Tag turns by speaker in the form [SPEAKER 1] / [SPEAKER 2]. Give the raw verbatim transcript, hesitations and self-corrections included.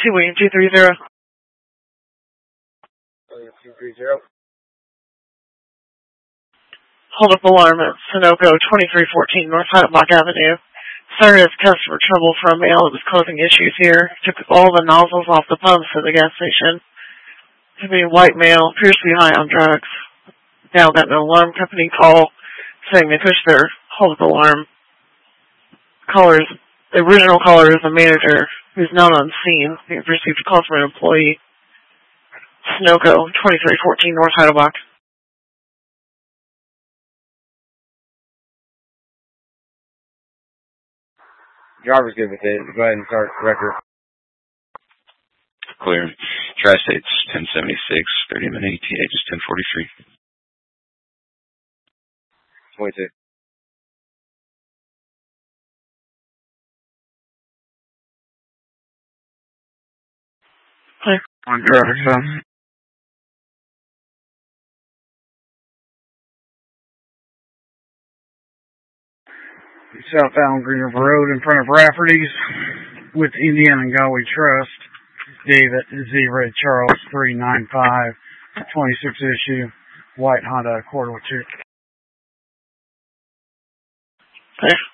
[SPEAKER 1] Two William two three zero.
[SPEAKER 2] William two three zero.
[SPEAKER 1] Hold up alarm at Sunoco, twenty-three fourteen North Heidelbach Avenue. Sorry, it's customer trouble for a male that was causing issues here. Took all the nozzles off the pumps at the gas station. Could be a white male, appears to be high on drugs. Now got an alarm company call saying they pushed their hold up alarm. Callers, the original caller is the manager who's not on scene. He received a call from an employee. Sunoco, twenty-three fourteen North Heidelbach.
[SPEAKER 2] Driver's good with it. Go ahead and start the record.
[SPEAKER 3] Clear. Tri-States, ten seventy-six, thirty minute E T A, just ten forty-three.
[SPEAKER 2] twenty-two.
[SPEAKER 1] Clear.
[SPEAKER 4] On traffic sign. Southbound Green River Road in front of Rafferty's with Indiana and Galway Trust. David Z. Red Charles three nine five, twenty-six issue, white Honda Accord with two.
[SPEAKER 1] Clear.